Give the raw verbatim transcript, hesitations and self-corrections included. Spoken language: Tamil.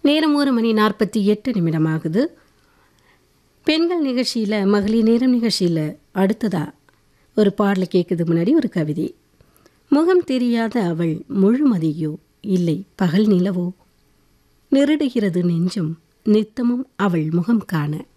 நேரம் ஒரு மணி நாற்பத்தி எட்டு நிமிடமாகுது. பெண்கள் நிகழ்ச்சியில், மகளிர் நேரம் நிகழ்ச்சியில் அடுத்ததா ஒரு பாடலை கேட்குது முன்னாடி ஒரு கவிதை. முகம் தெரியாத அவள் முழுமதியோ இல்லை பகல் நிலவோ, நெருடுகிறது நெஞ்சும் நித்தமும் அவள் முகம் காண.